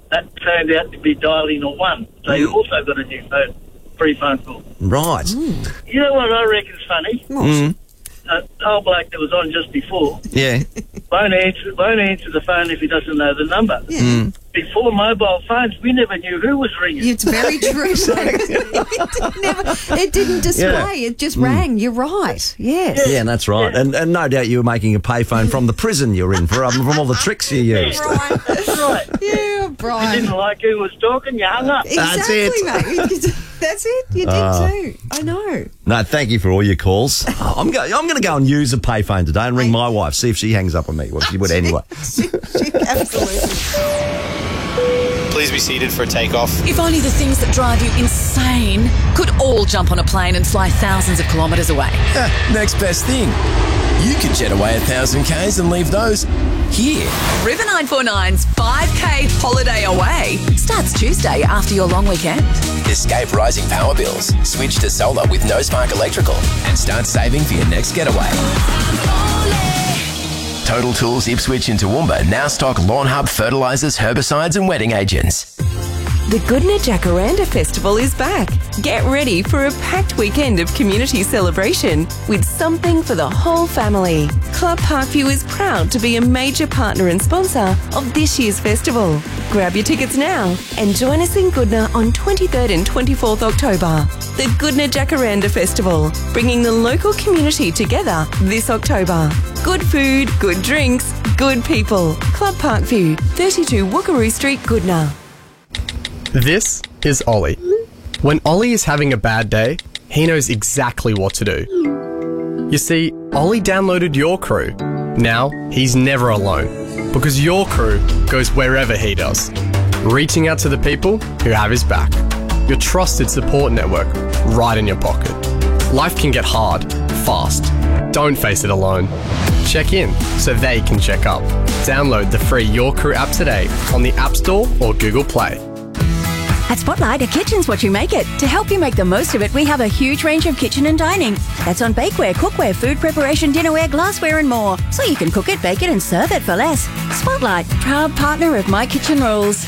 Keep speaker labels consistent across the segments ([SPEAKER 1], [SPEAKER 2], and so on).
[SPEAKER 1] that turned out to be dialing a 1. So you also got a new phone, free phone call.
[SPEAKER 2] Right.
[SPEAKER 1] You know what I reckon's funny? Old bloke that was on just before
[SPEAKER 2] Yeah.
[SPEAKER 1] won't answer the phone if he doesn't know the number.
[SPEAKER 3] Yeah.
[SPEAKER 1] Before mobile phones, we never knew who was ringing.
[SPEAKER 3] It's very true. It didn't display. It just rang. You're right. Yes.
[SPEAKER 2] Yeah, that's right.
[SPEAKER 1] Yeah.
[SPEAKER 2] And no doubt you were making a payphone from the prison you're in from all the tricks you used.
[SPEAKER 3] Right.
[SPEAKER 1] That's right.
[SPEAKER 3] Yeah,
[SPEAKER 1] You
[SPEAKER 3] Brian.
[SPEAKER 1] didn't like who was talking, you hung up.
[SPEAKER 3] Exactly, mate. That's it. You did too. I know.
[SPEAKER 2] No, thank you for all your calls. I'm going to go and use a payphone today and ring my wife, see if she hangs up on me. Well, she would anyway.
[SPEAKER 3] Absolutely.
[SPEAKER 4] Please be seated for takeoff.
[SPEAKER 5] If only the things that drive you insane could all jump on a plane and fly thousands of kilometres away.
[SPEAKER 6] Next best thing. You could jet away 1,000 Ks and leave those here.
[SPEAKER 5] River 949's 5K holiday away starts Tuesday after your long weekend.
[SPEAKER 6] Escape rising power bills. Switch to solar with No Spark Electrical and start saving for your next getaway. Total Tools Ipswich and Toowoomba now stock Lawn Hub fertilisers, herbicides and wetting agents.
[SPEAKER 7] The Goodna Jacaranda Festival is back. Get ready for a packed weekend of community celebration with something for the whole family. Club Parkview is proud to be a major partner and sponsor of this year's festival. Grab your tickets now and join us in Goodna on 23rd and 24th October. The Goodna Jacaranda Festival, bringing the local community together this October. Good food, good drinks, good people. Club Parkview, 32 Wookaroo Street, Goodna.
[SPEAKER 8] This is Ollie. When Ollie is having a bad day, he knows exactly what to do. You see, Ollie downloaded Your Crew. Now, he's never alone, because Your Crew goes wherever he does, reaching out to the people who have his back. Your trusted support network right in your pocket. Life can get hard, fast. Don't face it alone. Check in so they can check up. Download the free Your Crew app today on the App Store or Google Play.
[SPEAKER 9] At Spotlight, a kitchen's what you make it. To help you make the most of it, we have a huge range of kitchen and dining. That's on bakeware, cookware, food preparation, dinnerware, glassware and more. So you can cook it, bake it and serve it for less. Spotlight, proud partner of My Kitchen Rules.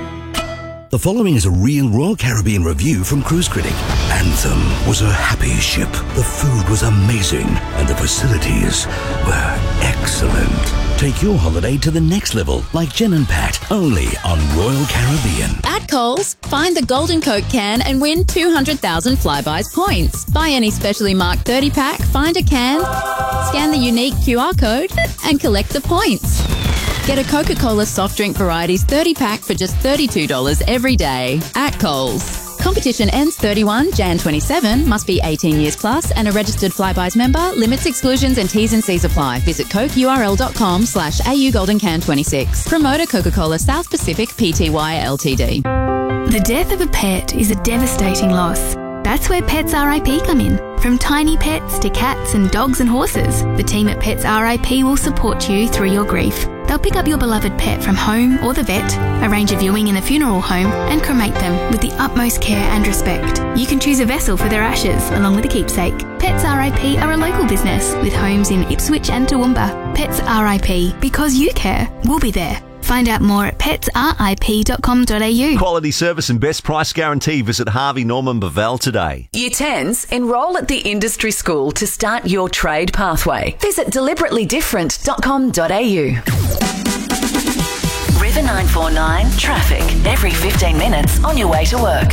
[SPEAKER 10] The following is a real Royal Caribbean review from Cruise Critic. Anthem was a happy ship. The food was amazing and the facilities were excellent. Take your holiday to the next level, like Jen and Pat, only on Royal Caribbean.
[SPEAKER 11] At Coles, find the Golden Coke can and win 200,000 Flybuys points. Buy any specially marked 30-pack, find a can, scan the unique QR code, and collect the points. Get a Coca-Cola soft drink varieties 30-pack for just $32 every day at Coles. Competition ends 31 Jan 27. Must be 18 years plus and a registered Flybuys member. Limits, exclusions and T's and C's apply. Visit cokeurl.com/AU Golden Can 26. Promoter Coca-Cola South Pacific Pty Ltd.
[SPEAKER 12] The death of a pet is a devastating loss. That's where Pets RIP come in. From tiny pets to cats and dogs and horses, the team at Pets RIP will support you through your grief. They'll pick up your beloved pet from home or the vet, arrange a viewing in the funeral home, and cremate them with the utmost care and respect. You can choose a vessel for their ashes, along with a keepsake. Pets RIP are a local business with homes in Ipswich and Toowoomba. Pets RIP, because you care, we'll be there. Find out more at petsrip.com.au.
[SPEAKER 2] Quality service and best price guarantee. Visit Harvey Norman Bevell today.
[SPEAKER 5] Year 10s, enrol at the industry school to start your trade pathway. Visit deliberately-different.com.au. River 949 traffic every 15 minutes on your way to work.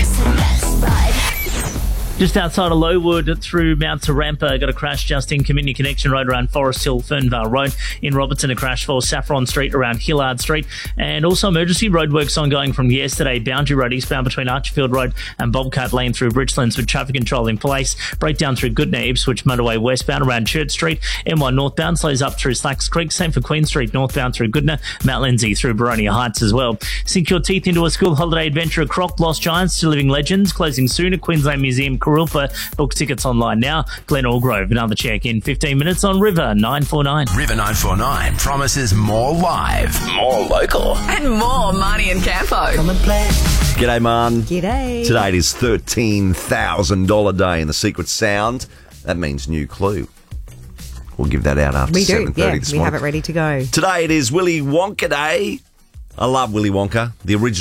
[SPEAKER 13] Just outside of Lowood through Mount Tarampa, got a crash just in Community Connection Road around Forest Hill, Fernvale Road. In Robertson, a crash for Saffron Street around Hillard Street. And also emergency roadworks ongoing from yesterday. Boundary Road eastbound between Archerfield Road and Bobcat Lane through Bridgelands with traffic control in place. Breakdown through Goodna Ipswich Motorway westbound around Church Street. M1 northbound slows up through Slacks Creek. Same for Queen Street northbound through Goodna. Mount Lindsay through Baronia Heights as well. Sink your teeth into a school holiday adventure at Croc. Lost Giants to Living Legends closing soon at Queensland Museum Kurilpa. Book tickets online now. Glen Allgrove, another check in 15 minutes on River 949.
[SPEAKER 6] River 949 promises more live, more local,
[SPEAKER 5] and more Marnie and Campo.
[SPEAKER 2] G'day, Man.
[SPEAKER 3] G'day.
[SPEAKER 2] Today it is $13,000 day in the Secret Sound. That means new clue. We'll give that out after 7:30
[SPEAKER 3] this morning.
[SPEAKER 2] this
[SPEAKER 3] We
[SPEAKER 2] morning.
[SPEAKER 3] have it ready to go.
[SPEAKER 2] Today it is Willy Wonka Day. I love Willy Wonka, the original.